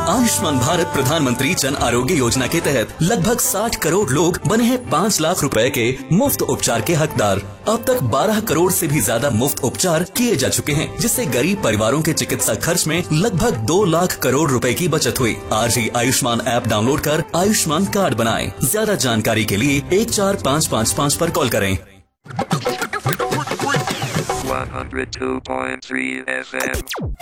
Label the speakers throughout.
Speaker 1: आयुष्मान भारत प्रधानमंत्री जन आरोग्य योजना के तहत लगभग 60 करोड़ लोग बने हैं 5 लाख रुपए के मुफ्त उपचार के हकदार। अब तक 12 करोड़ से भी ज्यादा मुफ्त उपचार किए जा चुके हैं, जिससे गरीब परिवारों के चिकित्सा खर्च में लगभग 2 लाख करोड़ रुपए की बचत हुई। आज ही आयुष्मान ऐप डाउनलोड कर आयुष्मान कार्ड बनाएं। ज्यादा जानकारी के लिए 14555 पर कॉल करें।
Speaker 2: 102.3 FM.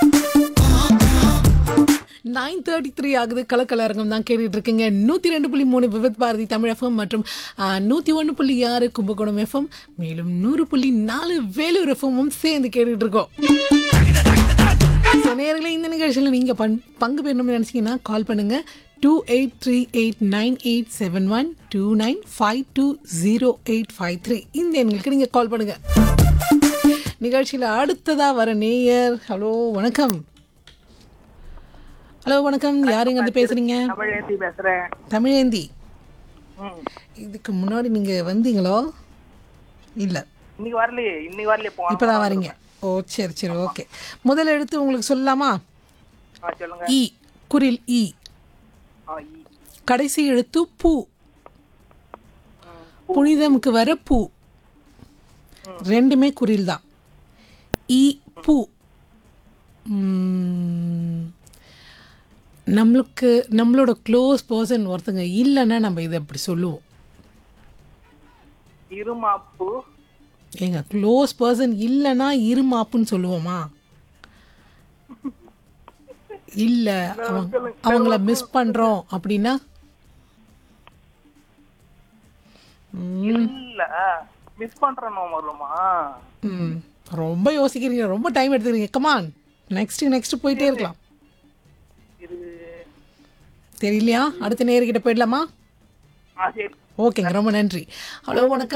Speaker 3: 9:33 ஆகுது. கலக்கலரங்கம் தான் கேட்டுட்டு இருக்கீங்க. 102.3 விவித் பாரதி தமிழ் எஃப்எம் மற்றும் 101.6 கும்பகோணம் எஃப்எம், மேலும் 100.4 வேலூர் எஃப்எம்மும் சேர்ந்து கேட்டுட்டு இருக்கோம். நேயர்களே, இந்த நிகழ்ச்சியில் நீங்கள் பங்கு பெறணும்னு நினச்சிங்கன்னா கால் பண்ணுங்க. 28389871 29520853 இந்த எண்களுக்கு நீங்கள் கால் பண்ணுங்க. நிகழ்ச்சியில் அடுத்ததா வர நேயர். ஹலோ வணக்கம். ஹலோ வணக்கம், யாருங்க வந்து பேசுறீங்க?
Speaker 4: தமிழேந்தி பேசுறேன்.
Speaker 3: தமிழேந்தி, இதுக்கு முன்னாடி நீங்க வந்தீங்களோ? இல்ல,
Speaker 4: இன்னைக்கு வரலையே.
Speaker 3: இப்பதான் வரீங்க. ஓ சரி சரி, ஓகே. முதல் எழுத்து உங்களுக்கு சொல்லலாமா?
Speaker 4: சொல்லுங்க.
Speaker 3: இ, குரில் இ. கடைசி எழுத்து பூ. புனிதமுக்கு வர பூ. ரெண்டுமே குரில் தான். இ பூ. நம்மளோட க்ளோஸ் பர்சன் ஒருத்தங்க இல்லைன்னா நம்ம இதை அப்படி சொல்லுவோம்.
Speaker 4: இருமாப்பு.
Speaker 3: ஏங்க, க்ளோஸ் பர்சன் இல்லைன்னா இருமாப்புன்னு சொல்லுவோமா? இல்லை, அவங்கள மிஸ் பண்ணுறோம் அப்படின்னா
Speaker 4: இல்ல மிஸ் பண்றோம் வருமா?
Speaker 3: ரொம்ப யோசிக்கிறீங்க, ரொம்ப டைம் எடுத்துக்கிறீங்க. கமான், நெக்ஸ்ட் போயிட்டே இருக்கலாம். தெரியலையா? அடுத்த நேயர்கிட்ட போயிடலாமா? ஓகேங்க, ரொம்ப நன்றி. ஹலோ வணக்கம்.